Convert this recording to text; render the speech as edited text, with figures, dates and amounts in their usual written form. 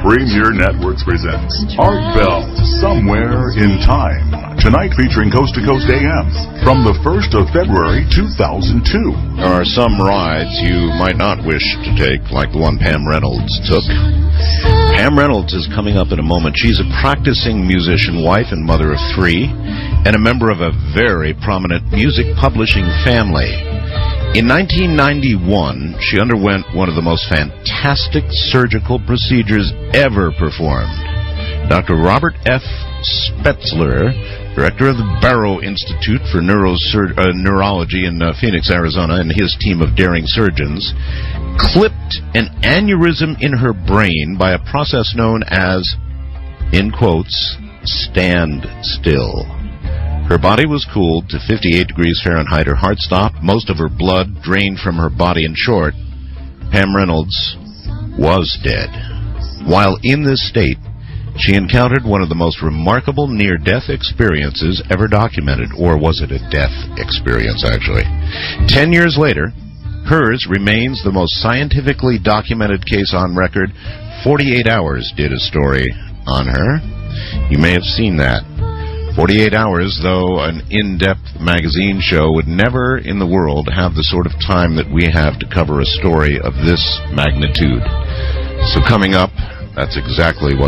Premier Networks presents Art Bell, Somewhere in Time. Tonight featuring Coast to Coast AM from the 1st of February 2002. There are some rides you might not wish to take, like the one Pam Reynolds took. Pam Reynolds is coming up in a moment. She's a practicing musician, wife and mother of 3, and a member of a very prominent music publishing family. In 1991, she underwent one of the most fantastic surgical procedures ever performed. Dr. Robert F. Spetzler, director of the Barrow Institute for Neurology in Phoenix, Arizona, and his team of daring surgeons, clipped an aneurysm in her brain by a process known as, in quotes, stand still. Her body was cooled to 58 degrees Fahrenheit. Her heart stopped. Most of her blood drained from her body. In short, Pam Reynolds was dead. While in this state, she encountered one of the most remarkable near-death experiences ever documented. Or was it a death experience, actually? 10 years later, hers remains the most scientifically documented case on record. 48 Hours did a story on her. You may have seen that. 48 Hours, though an in-depth magazine show, would never in the world have the sort of time that we have to cover a story of this magnitude. So coming up, that's exactly what